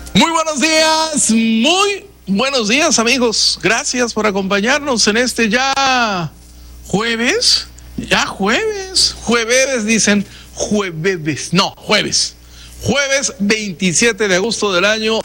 Muy buenos días, amigos. Gracias por acompañarnos en este ya jueves. Jueves dicen jueves. No, jueves. Jueves 27 de agosto del año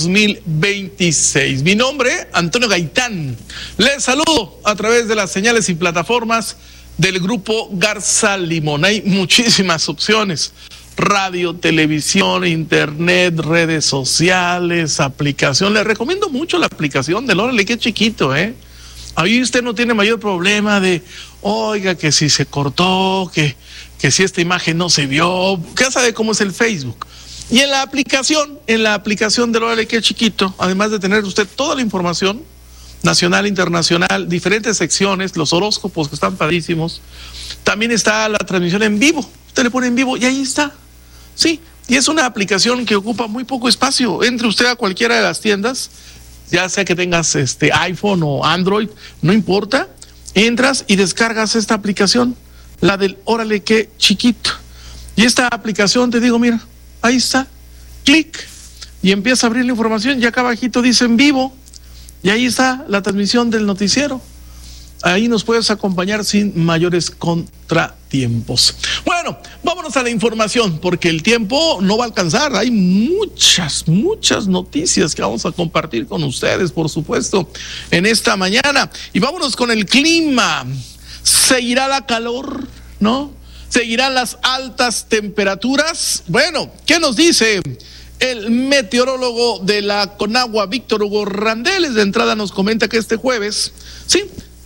2026. Mi nombre, Antonio Gaitán. Les saludo a través de las señales y plataformas del grupo Garza Limón. Hay muchísimas opciones: radio, televisión, internet, redes sociales, aplicación. Les recomiendo mucho la aplicación del Órale, qué chiquito, Ahí usted no tiene mayor problema de, oiga, que si se cortó, que si esta imagen no se vio. Ya sabe cómo es el Facebook. Y en la aplicación del Órale, qué chiquito, además de tener usted toda la información nacional, internacional, diferentes secciones, los horóscopos que están padrísimos. También está la transmisión en vivo. Usted le pone en vivo y ahí está. Sí, y es una aplicación que ocupa muy poco espacio. Entre usted a cualquiera de las tiendas, ya sea que tengas iPhone o Android, no importa, entras y descargas esta aplicación, la del Órale, qué chiquito. Y esta aplicación, te digo, mira, ahí está, clic, y empieza a abrir la información, y acá abajito dice en vivo, y ahí está la transmisión del noticiero. Ahí nos puedes acompañar sin mayores contratiempos. Bueno, vámonos a la información, porque el tiempo no va a alcanzar. Hay muchas noticias que vamos a compartir con ustedes, por supuesto, en esta mañana. Y vámonos con el clima. ¿Seguirá la calor, no? ¿Seguirán las altas temperaturas? Bueno, ¿qué nos dice el meteorólogo de la Conagua, Víctor Hugo Randeles? De entrada nos comenta que este jueves, sí,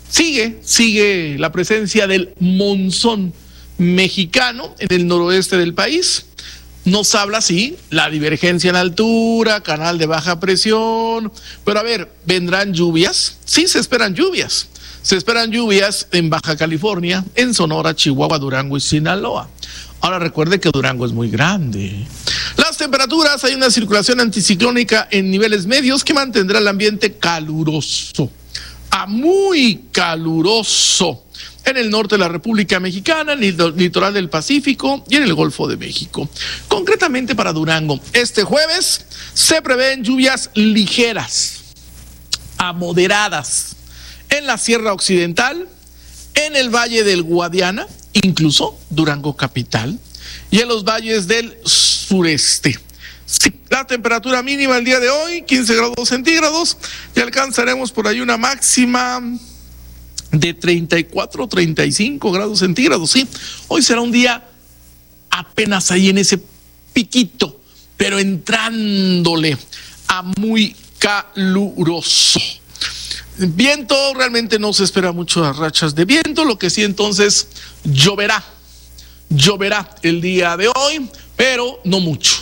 sigue la presencia del monzón mexicano en el noroeste del país. Nos habla, sí, la divergencia en altura, canal de baja presión. Pero a ver, ¿vendrán lluvias? Sí, se esperan lluvias. Se esperan lluvias en Baja California, en Sonora, Chihuahua, Durango y Sinaloa. Ahora recuerde que Durango es muy grande. Las temperaturas, hay una circulación anticiclónica en niveles medios que mantendrá el ambiente caluroso a muy caluroso en el norte de la República Mexicana, en el litoral del Pacífico y en el Golfo de México. Concretamente para Durango, este jueves se prevén lluvias ligeras a moderadas en la Sierra Occidental, en el Valle del Guadiana, incluso Durango capital, y en los valles del sureste. Sí, la temperatura mínima el día de hoy, 15 grados centígrados, y alcanzaremos por ahí una máxima de 34, 35 grados centígrados. Sí, hoy será un día apenas ahí en ese piquito, pero entrándole a muy caluroso. Viento, realmente no se espera mucho las rachas de viento, lo que sí entonces lloverá el día de hoy, pero no mucho.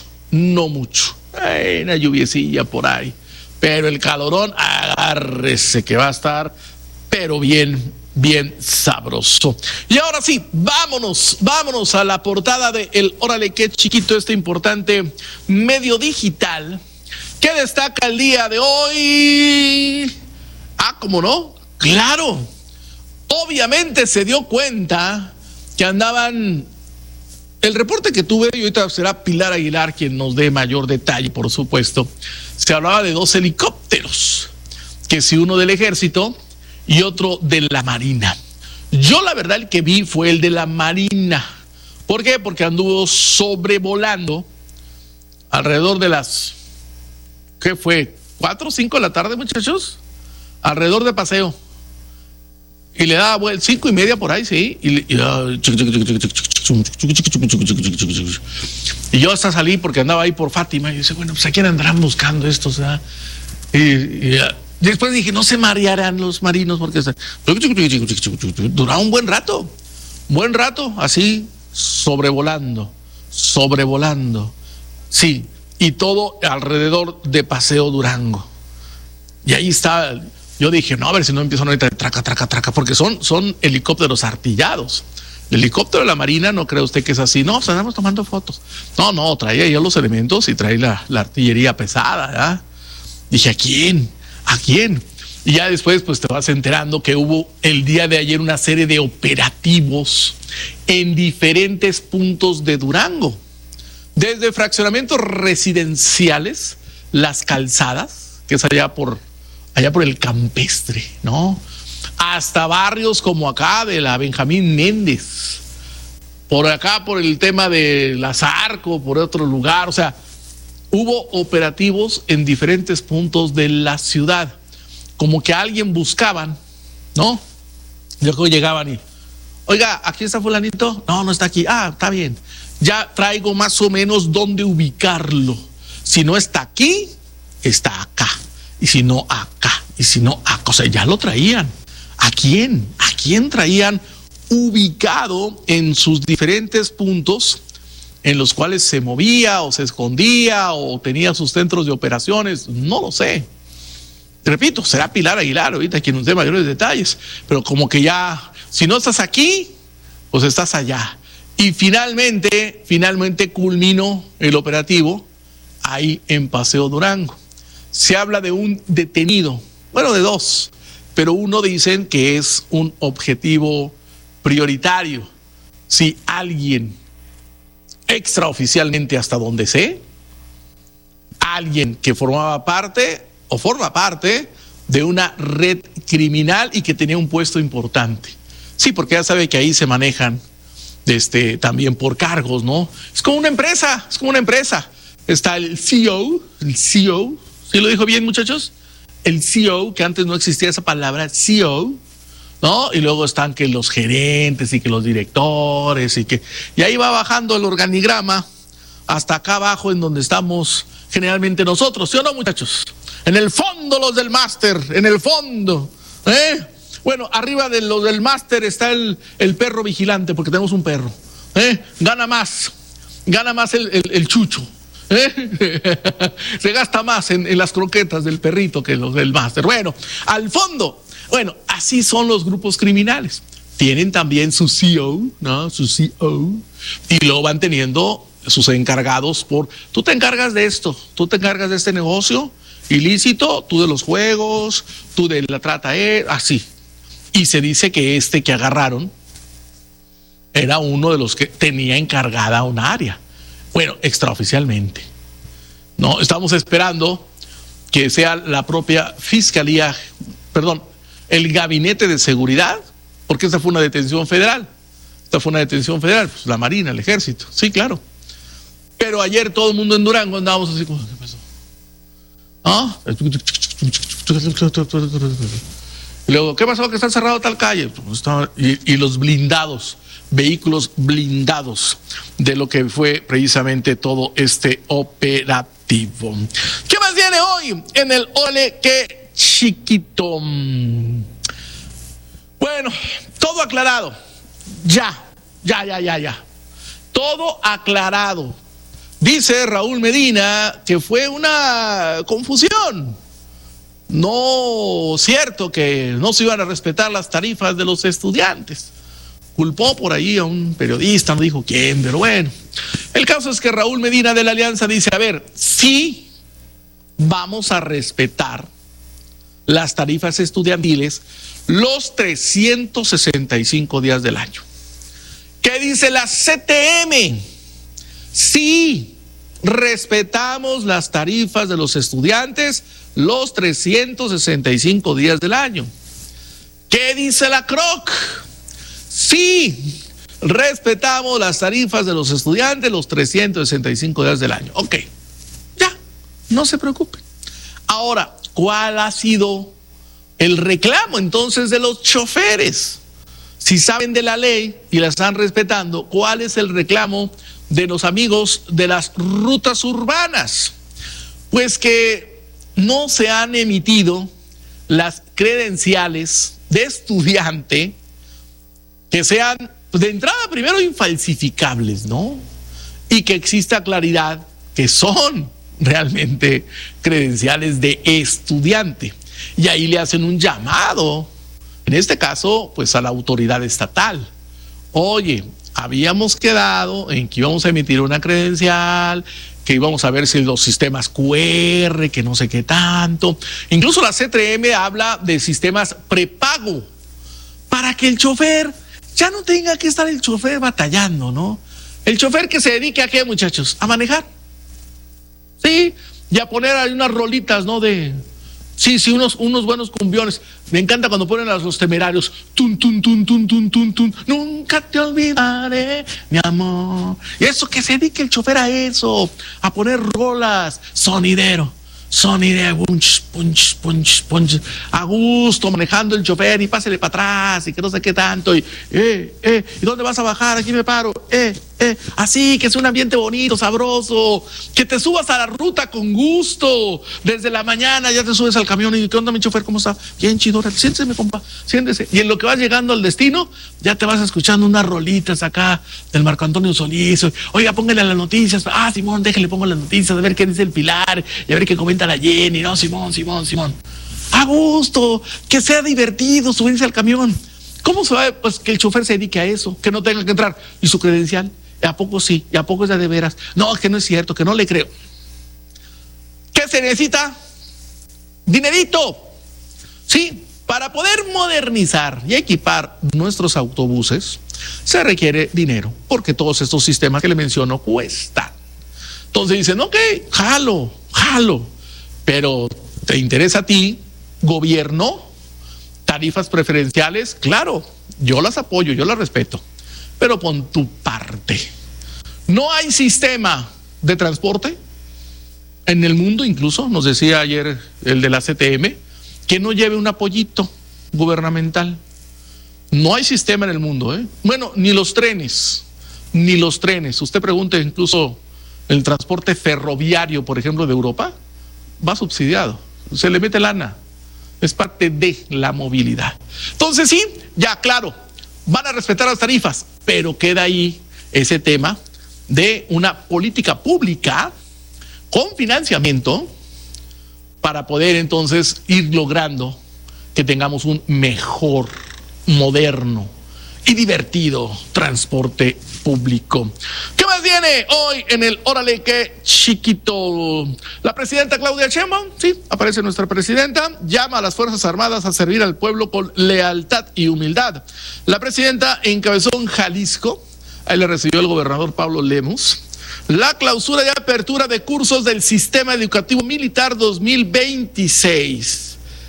Hay una lluviecilla por ahí, pero el calorón, agárrese que va a estar, pero bien sabroso. Y ahora sí, vámonos a la portada de el Órale, qué chiquito, este importante medio digital que destaca el día de hoy. ¿Cómo no? Claro, obviamente se dio cuenta que andaban. El reporte que tuve, y ahorita será Pilar Aguilar quien nos dé mayor detalle, por supuesto, se hablaba de 2 helicópteros, que si uno del ejército y otro de la marina. Yo la verdad el que vi fue el de la marina. ¿Por qué? Porque anduvo sobrevolando alrededor de las, ¿qué fue? 4 o 5 de la tarde, muchachos, alrededor de paseo. Y le daba vuelta, 5:30 por ahí, sí. Y yo hasta salí porque andaba ahí por Fátima. Y dice, bueno, pues ¿a quién andarán buscando estos? Y después dije, no se marearán los marinos porque duraba un buen rato, así, sobrevolando. Sí, y todo alrededor de Paseo Durango. Y ahí está. Yo dije, no, a ver si no empiezan ahorita de traca, porque son helicópteros artillados. El helicóptero de la Marina, no cree usted que es así. No, andamos tomando fotos. No, traía ya los elementos y trae la artillería pesada, ¿verdad? Dije, ¿a quién? Y ya después, pues te vas enterando que hubo el día de ayer una serie de operativos en diferentes puntos de Durango. Desde fraccionamientos residenciales Las Calzadas, que es allá por el Campestre, ¿no? Hasta barrios como acá de la Benjamín Méndez, por acá por el tema de la Zarco, por otro lugar, o sea, hubo operativos en diferentes puntos de la ciudad, como que a alguien buscaban, ¿no? Luego llegaban y, oiga, ¿aquí está fulanito? No, no está aquí. Ah, está bien. Ya traigo más o menos dónde ubicarlo. Si no está aquí, está acá. Y si no, acá. Y si no, acá. O sea, ya lo traían. ¿A quién? ¿A quién traían ubicado en sus diferentes puntos en los cuales se movía o se escondía o tenía sus centros de operaciones? No lo sé. Repito, será Pilar Aguilar ahorita quien nos dé mayores detalles, pero como que ya, si no estás aquí, pues estás allá. Y finalmente culminó el operativo ahí en Paseo Durango. Se habla de un detenido, bueno, de dos, pero uno dicen que es un objetivo prioritario. Si alguien extraoficialmente, hasta donde sé, alguien que formaba parte o forma parte de una red criminal y que tenía un puesto importante. Sí, porque ya sabe que ahí se manejan también por cargos, ¿no? Es como una empresa, Está el CEO, ¿sí lo dijo bien, muchachos? El CEO, que antes no existía esa palabra, CEO, ¿no? Y luego están que los gerentes y que los directores y ahí va bajando el organigrama hasta acá abajo en donde estamos generalmente nosotros, ¿sí o no, muchachos? En el fondo los del máster, en el fondo, ¿eh? Bueno, arriba de los del máster está el perro vigilante, porque tenemos un perro, ¿eh? Gana más el chucho, ¿eh? Se gasta más en las croquetas del perrito que los del máster. Bueno, al fondo, bueno, así son los grupos criminales. Tienen también su CEO, ¿no? Su CEO, y lo van teniendo sus encargados tú te encargas de esto, tú te encargas de este negocio ilícito, tú de los juegos, tú de la trata, así. Y se dice que que agarraron era uno de los que tenía encargada un área. Bueno, extraoficialmente. No, estamos esperando que sea la propia fiscalía, el gabinete de seguridad, porque esta fue una detención federal. Pues la Marina, el Ejército, sí, claro. Pero ayer todo el mundo en Durango andábamos así como, ¿qué pasó? ¿Ah? Y luego, ¿qué pasó? Que está cerrado tal calle. Y los blindados, vehículos blindados de lo que fue precisamente todo este operativo. ¿Qué más viene hoy en el Ole Qué Chiquito? Bueno, todo aclarado. Ya. Todo aclarado. Dice Raúl Medina que fue una confusión. No, cierto que no se iban a respetar las tarifas de los estudiantes. Culpó por ahí a un periodista, no dijo quién, pero bueno. El caso es que Raúl Medina de la Alianza dice, a ver, sí vamos a respetar las tarifas estudiantiles los 365 días del año. ¿Qué dice la CTM? Sí, respetamos las tarifas de los estudiantes los 365 días del año. ¿Qué dice la CROC? Sí, respetamos las tarifas de los estudiantes los 365 días del año. Ok, ya, no se preocupen. Ahora, ¿cuál ha sido el reclamo entonces de los choferes? Si saben de la ley y la están respetando, ¿cuál es el reclamo de los amigos de las rutas urbanas? Pues que no se han emitido las credenciales de estudiante que sean de entrada primero infalsificables, ¿no? Y que exista claridad que son realmente credenciales de estudiante. Y ahí le hacen un llamado, en este caso, pues a la autoridad estatal. Oye, habíamos quedado en que íbamos a emitir una credencial, que íbamos a ver si los sistemas QR, que no sé qué tanto. Incluso la CTM habla de sistemas prepago, para que el chofer ya no tenga que estar el chofer batallando, ¿no? El chofer que se dedique a qué, muchachos, a manejar. Sí, y a poner ahí unas rolitas, ¿no? Sí, unos buenos cumbiones. Me encanta cuando ponen a los Temerarios. Tun, tun, tun, tun, tun, tun, tun. Nunca te olvidaré, mi amor. Y eso, que se dedique el chofer a eso, a poner rolas, sonidero, punch, punch, punch, punch, a gusto, manejando el chofer y pásele para atrás y que no sé qué tanto. ¿Y dónde vas a bajar? Aquí me paro. Así, que es un ambiente bonito, sabroso, que te subas a la ruta con gusto. Desde la mañana ya te subes al camión y ¿qué onda, mi chofer? ¿Cómo está? Bien chido, siéntese, mi compa, siéntese. Y en lo que vas llegando al destino, ya te vas escuchando unas rolitas acá del Marco Antonio Solís. Oiga, póngale a las noticias. Simón, déjale, pongo las noticias, a ver qué dice el Pilar y a ver qué comenta la Jenny. No, Simón. A gusto, que sea divertido subirse al camión. ¿Cómo se va? Pues que el chofer se dedique a eso, que no tenga que entrar. ¿Y su credencial? ¿A poco sí? ¿Y a poco es de veras? No, que no es cierto, que no le creo. ¿Qué se necesita? Dinerito. Sí, para poder modernizar y equipar nuestros autobuses se requiere dinero, porque todos estos sistemas que le menciono cuestan. Entonces dicen, ok, jalo, pero ¿te interesa a ti, gobierno? Tarifas preferenciales, claro, yo las apoyo, yo las respeto, pero pon tu parte. No hay sistema de transporte en el mundo, incluso nos decía ayer el de la CTM, que no lleve un apoyito gubernamental. No hay sistema en el mundo, ¿eh? Bueno, ni los trenes. Usted pregunte, incluso el transporte ferroviario, por ejemplo, de Europa, va subsidiado, se le mete lana. Es parte de la movilidad. Entonces sí, ya claro, van a respetar las tarifas, pero queda ahí ese tema de una política pública con financiamiento para poder entonces ir logrando que tengamos un mejor, moderno y divertido transporte público. ¿Qué más viene hoy en el Órale Qué Chiquito? La presidenta Claudia Sheinbaum, sí, aparece nuestra presidenta, llama a las Fuerzas Armadas a servir al pueblo con lealtad y humildad. La presidenta encabezó en Jalisco, ahí le recibió el gobernador Pablo Lemus, la clausura y apertura de cursos del Sistema Educativo Militar 2026.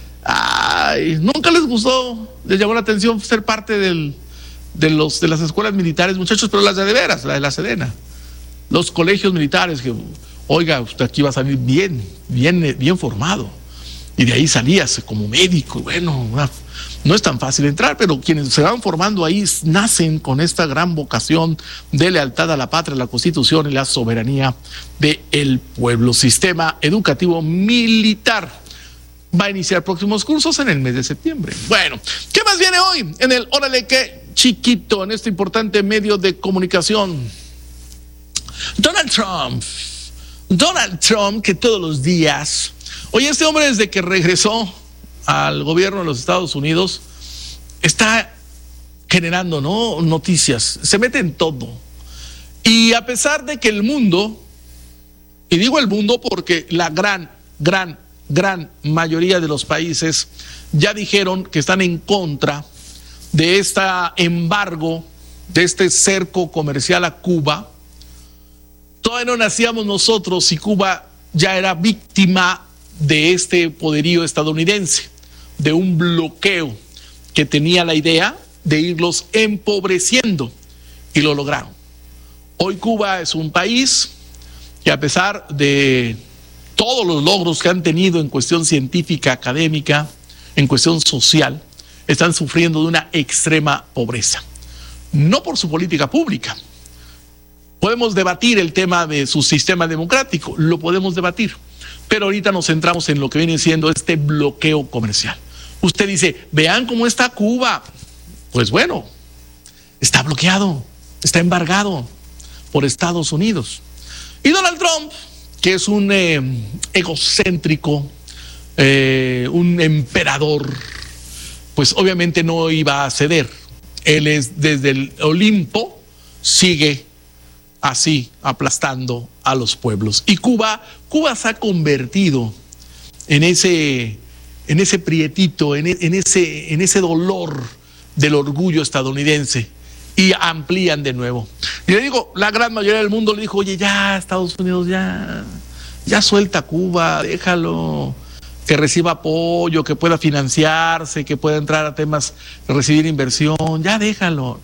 Nunca les gustó, les llamó la atención ser parte de las escuelas militares, muchachos, pero las de veras, la de la Sedena, los colegios militares, que oiga, usted aquí va a salir bien formado, y de ahí salías como médico. Bueno, no es tan fácil entrar, pero quienes se van formando ahí nacen con esta gran vocación de lealtad a la patria, a la Constitución y la soberanía del pueblo. Sistema Educativo Militar va a iniciar próximos cursos en el mes de septiembre. Bueno, ¿qué más viene hoy en el Órale Qué Chiquito, en este importante medio de comunicación? Donald Trump, que todos los días, oye, este hombre desde que regresó al gobierno de los Estados Unidos está generando, ¿no?, noticias, se mete en todo. Y a pesar de que el mundo, y digo el mundo porque la gran mayoría de los países ya dijeron que están en contra de este embargo, de este cerco comercial a Cuba, todavía no nacíamos nosotros y Cuba ya era víctima de este poderío estadounidense, de un bloqueo que tenía la idea de irlos empobreciendo, y lo lograron. Hoy Cuba es un país que, a pesar de todos los logros que han tenido en cuestión científica, académica, en cuestión social, están sufriendo de una extrema pobreza. No por su política pública. Podemos debatir el tema de su sistema democrático, lo podemos debatir, pero ahorita nos centramos en lo que viene siendo este bloqueo comercial. Usted dice, vean cómo está Cuba. Pues bueno, está bloqueado, está embargado por Estados Unidos. Y Donald Trump, que es un egocéntrico, un emperador, pues obviamente no iba a ceder. Él es desde el Olimpo, sigue así aplastando a los pueblos. Y Cuba se ha convertido en ese prietito, en ese dolor del orgullo estadounidense, y amplían de nuevo. Y le digo, la gran mayoría del mundo le dijo, oye, ya, Estados Unidos, ya Ya suelta a Cuba, déjalo, que reciba apoyo, que pueda financiarse, que pueda entrar a temas de recibir inversión, ya déjalo.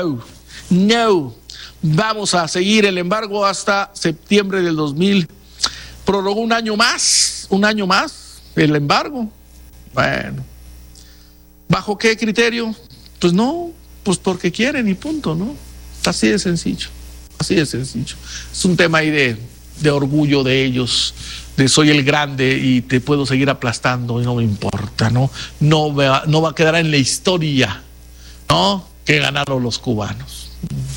No. Vamos a seguir el embargo hasta septiembre del 2000. Prorrogó un año más el embargo. Bueno, ¿bajo qué criterio? Pues no, pues porque quieren y punto, ¿no? Así de sencillo. Es un tema ahí de orgullo de ellos, de soy el grande y te puedo seguir aplastando y no me importa, ¿no? No va a quedar en la historia, ¿no?, que ganaron los cubanos.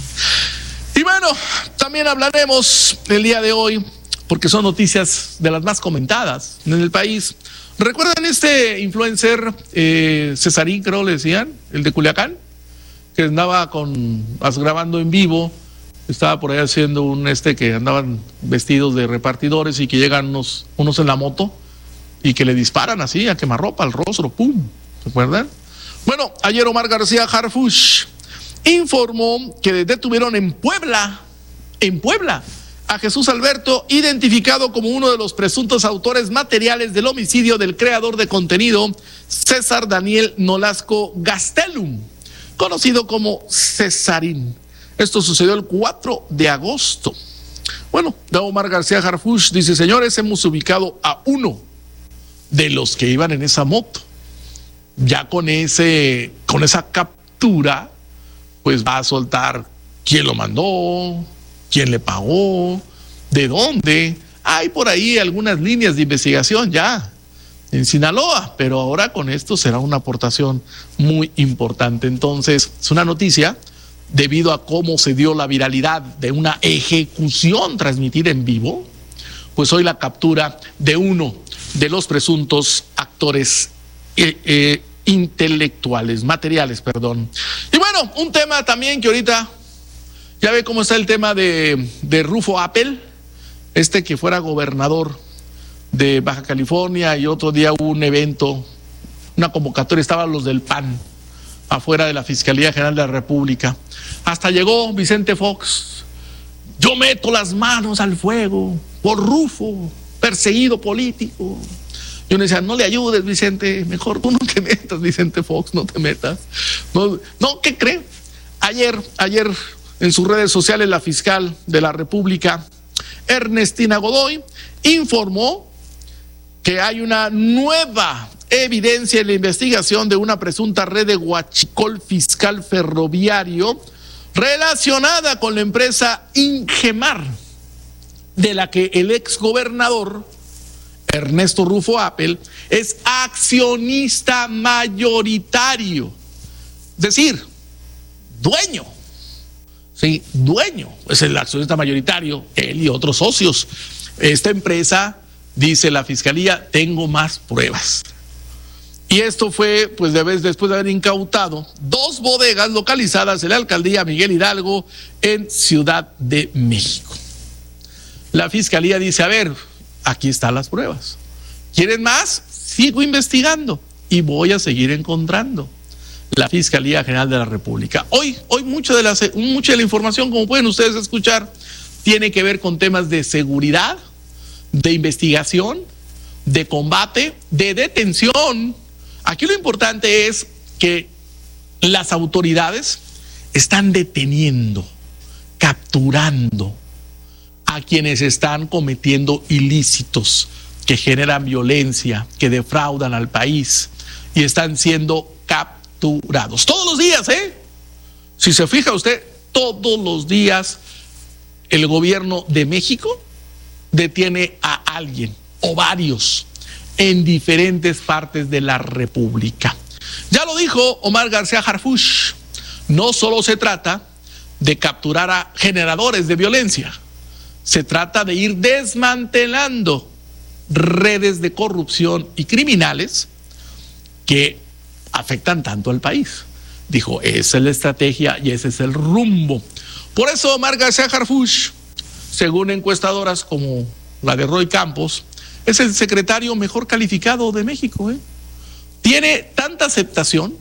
Y bueno, también hablaremos el día de hoy, porque son noticias de las más comentadas en el país. ¿Recuerdan este influencer Cesarín, creo le decían, el de Culiacán, que andaba grabando en vivo? Estaba por ahí haciendo que andaban vestidos de repartidores y que llegan unos en la moto y que le disparan así a quemarropa al rostro, ¡pum! ¿Se acuerdan? Bueno, ayer Omar García Harfuch informó que detuvieron en Puebla, a Jesús Alberto, identificado como uno de los presuntos autores materiales del homicidio del creador de contenido César Daniel Nolasco Gastelum, conocido como Cesarín. Esto sucedió el 4 de agosto. Bueno, Omar García Harfuch dice: señores, hemos ubicado a uno de los que iban en esa moto. Ya con esa captura, pues va a soltar quién lo mandó, quién le pagó, de dónde. Hay por ahí algunas líneas de investigación ya en Sinaloa, pero ahora con esto será una aportación muy importante. Entonces, es una noticia debido a cómo se dio la viralidad de una ejecución transmitida en vivo, pues hoy la captura de uno de los presuntos actores materiales. Y bueno, un tema también que ahorita ya ve cómo está el tema de Rufo Appel, que fuera gobernador de Baja California, y otro día hubo un evento, una convocatoria, estaban los del PAN afuera de la Fiscalía General de la República. Hasta llegó Vicente Fox: yo meto las manos al fuego por Rufo, perseguido político. Y uno decía: no le ayudes, Vicente, mejor tú no te metas, Vicente Fox, no te metas. No, ¿qué cree? Ayer en sus redes sociales la fiscal de la República, Ernestina Godoy, informó que hay una nueva evidencia en la investigación de una presunta red de huachicol fiscal ferroviario relacionada con la empresa Ingemar, de la que el exgobernador Ernesto Rufo Appel es accionista mayoritario, es decir, dueño. Sí, dueño, es el accionista mayoritario, él y otros socios. Esta empresa, dice la fiscalía, tengo más pruebas. Y esto fue, pues, después de haber incautado 2 bodegas localizadas en la alcaldía Miguel Hidalgo, en Ciudad de México. La fiscalía dice: a ver, aquí están las pruebas. ¿Quieren más? Sigo investigando y voy a seguir encontrando. La Fiscalía General de la República. Hoy mucha de la información, como pueden ustedes escuchar, tiene que ver con temas de seguridad, de investigación, de combate, de detención. Aquí lo importante es que las autoridades están deteniendo, capturando a quienes están cometiendo ilícitos que generan violencia, que defraudan al país, y están siendo capturados. Todos los días, si se fija usted, todos los días el gobierno de México detiene a alguien o varios en diferentes partes de la República. Ya lo dijo Omar García Harfuch, no solo se trata de capturar a generadores de violencia, se trata de ir desmantelando redes de corrupción y criminales que afectan tanto al país. Dijo, esa es la estrategia y ese es el rumbo. Por eso Omar García Harfuch, según encuestadoras como la de Roy Campos, es el secretario mejor calificado de México. Tiene tanta aceptación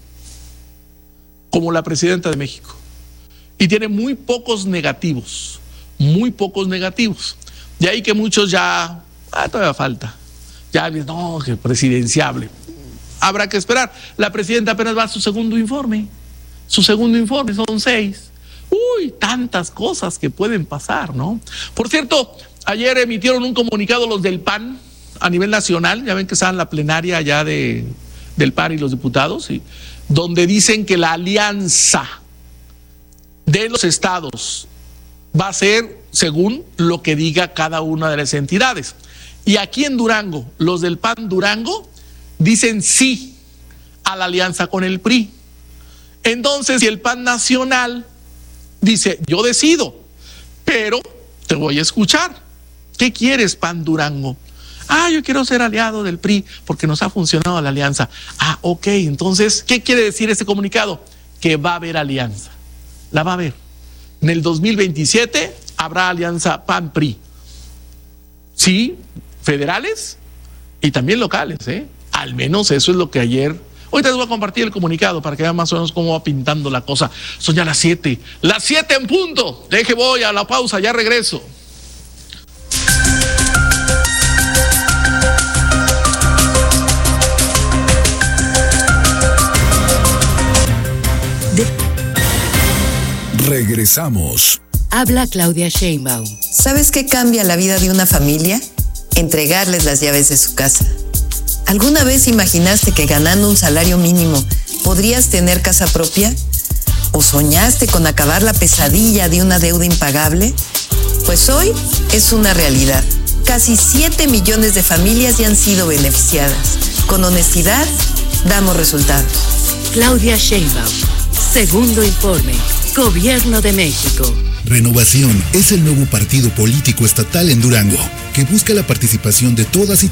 como la presidenta de México. Y tiene muy pocos negativos. De ahí que muchos ya Todavía falta. Ya, no, que presidenciable. Habrá que esperar. La presidenta apenas va a su segundo informe. Son 6. Tantas cosas que pueden pasar, ¿no? Por cierto, ayer emitieron un comunicado los del PAN a nivel nacional. Ya ven que estaban en la plenaria allá del PAN y los diputados, ¿sí? Donde dicen que la alianza de los estados va a ser según lo que diga cada una de las entidades. Y aquí en Durango, los del PAN Durango dicen sí a la alianza con el PRI. Entonces, si el PAN nacional dice, yo decido, pero te voy a escuchar. ¿Qué quieres, PAN Durango? Yo quiero ser aliado del PRI porque nos ha funcionado la alianza. Ok, entonces, ¿qué quiere decir este comunicado? Que va a haber alianza. La va a haber. En el 2027 habrá alianza PAN-PRI. Sí, federales y también locales, Al menos eso es lo que ayer. Ahorita les voy a compartir el comunicado para que vean más o menos cómo va pintando la cosa. Son ya las 7. Las 7 en punto. Voy a la pausa, ya regreso. Regresamos. Habla Claudia Sheinbaum. ¿Sabes qué cambia la vida de una familia? Entregarles las llaves de su casa. ¿Alguna vez imaginaste que ganando un salario mínimo podrías tener casa propia? ¿O soñaste con acabar la pesadilla de una deuda impagable? Pues hoy es una realidad. Casi 7 millones de familias ya han sido beneficiadas. Con honestidad, damos resultados. Claudia Sheinbaum. Segundo informe. Gobierno de México. Renovación es el nuevo partido político estatal en Durango, que busca la participación de todas y